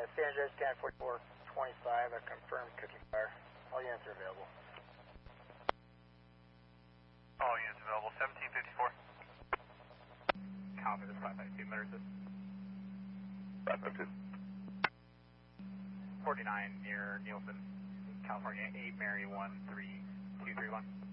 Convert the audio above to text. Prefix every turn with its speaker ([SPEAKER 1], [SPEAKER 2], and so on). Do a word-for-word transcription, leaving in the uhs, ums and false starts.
[SPEAKER 1] San Andreas ten forty-four twenty-five, I confirmed cookie fire. All units are available.
[SPEAKER 2] All units available, seventeen fifty-four.
[SPEAKER 3] Copy, this is five five two, Letter Assist.
[SPEAKER 4] five five two.
[SPEAKER 3] forty-nine near Nielsen, California, eight Mary one three two three one.